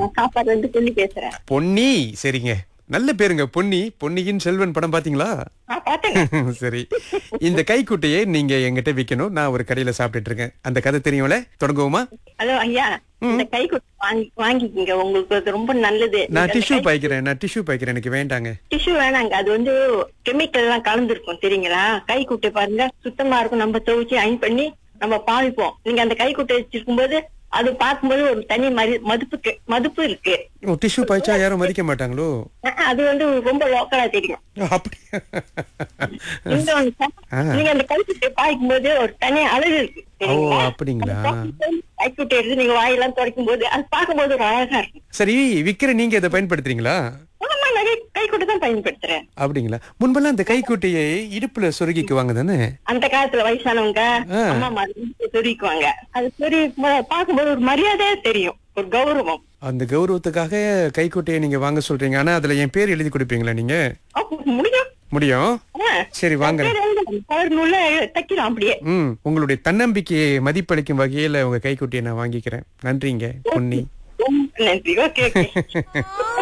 நான் சாப்பாடு வந்து சொல்லி பேசுறேன். பொன்னி. சரிங்க, நல்ல பேருங்க பொன்னி. பொன்னியின் செல்வன் படம் பாத்தீங்களா? பாத்தேங்க. சரி, இந்த கைக்குட்டையை நீங்க என்கிட்ட விக்கணும். நான் ஒரு கடையில சாப்பிட்டுட்டு இருக்கேன். அந்த கதை தெரியும்ல, தொடங்குவோமா? ஹலோ ஐயா, இந்த கைக்குட்டை வாங்கிக்கிங்க, உங்களுக்கு அது ரொம்ப நல்லது. நான் டிஷ்யூ பாய்க்கிறேன், எனக்கு வேண்டாங்க. டிஷ்யூ வேணாங்க, அது வந்து கெமிக்கல் எல்லாம் கலந்துருக்கும் தெரியுங்களா? கைக்குட்டை பாருங்க, சுத்தமா இருக்கும். நம்ம துவைச்சு அயன் பண்ணி நம்ம பாவிப்போம். நீங்க அந்த கைக்குட்டை வச்சிருக்கும் போது அது பார்க்கும்போது ஒரு தனி மதிப்பு இருக்கு. டிஷ்யூ பாய்ச்சா யாரும் மதிக்க மாட்டாங்களோ? அது வந்து ரொம்ப லோக்கலா தெரியும். அப்படி நீங்க அந்த கைக்குட்டை பாய்க்கும் போது ஒரு தனி அழகு இருக்கு. அப்படிங்களா? கைக்குட்டை எடுத்து நீங்க வாயெல்லாம் துடைக்கும் போது அது பார்க்கும்போது ஒரு அழகா இருக்கு. சரி, விக்கிற நீங்க இதை பயன்படுத்துறீங்களா? கைக்குட்டை தான் பயன்படுத்துறேன். அப்படிங்களா? முன்பெல்லாம் அந்த கைக்குட்டையை இடுப்புல சொருகிக்குவாங்க தானே? அந்த காலத்துல வயசானவங்க அம்மா மாதிரி சொருகிக்குவாங்க. அது பார்க்கும்போது ஒரு மரியாதையா தெரியும், ஒரு கௌரவம். அந்த கௌரவத்துக்காக கைக்குட்டையை நீங்க வாங்க சொல்றீங்க. ஆனா அதுல என் பேர் எழுதி கொடுப்பீங்களா நீங்க? முடியும். சரி, வாங்க. தைக்கலாம் அப்படியே. உங்களுடைய தன்னம்பிக்கையை மதிப்பளிக்கும் வகையில உங்க கைக்குட்டியை நான் வாங்கிக்கிறேன். நன்றிங்க பொன்னி. நன்றி. ஓகே.